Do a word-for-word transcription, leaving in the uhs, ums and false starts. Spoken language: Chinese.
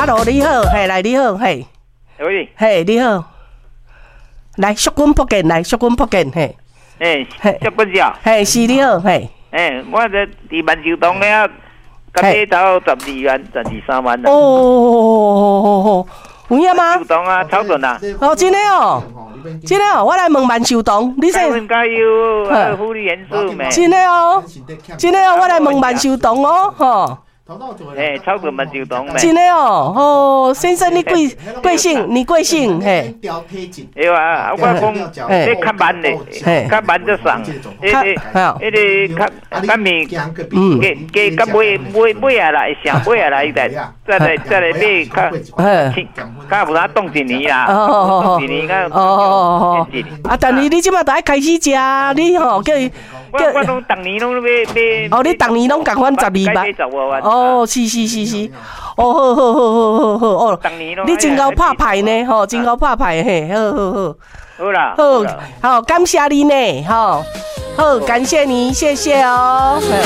，Hello， 你好，嘿，来你好，嘿， 喂， 嘿，你好，来，祝阮福建，来，祝阮福建，嘿， 诶，祝阮少， 嘿，是你好，嘿， 诶，我这伫万寿堂了，甲买头十二万，十二三万啦。 哦，有影吗万寿？堂啊，超准啊！ 哦，真的哦，真的哦，我来问万寿堂，你说加温加油，还有福利元素没？ 真的哦，真的哦，我来问万寿堂哦，吼。 诶，超准万寿堂没？ 真的哦，哦，先生你贵贵姓？你贵姓？嘿， 哎啊，我讲， 嘿你较慢的， 嘿较慢就送，迄个，迄个较较面， 嗯， 加加加买买买下来，上买下来再再来再来买较， 嘿， 较无啥冻一年啦， 哦冻一年较哦哦哦，啊，但是你即马都爱开始食，你吼叫伊我我拢逐年拢买买。 哦，你逐年拢共款十二万， 十五万。 哦，是是是是，哦，好好好好好好哦，你真够拍牌呢，吼，真够拍牌嘿，好好好， 好啦， 好，好，感谢你呢，吼，好，感谢你，谢谢哦。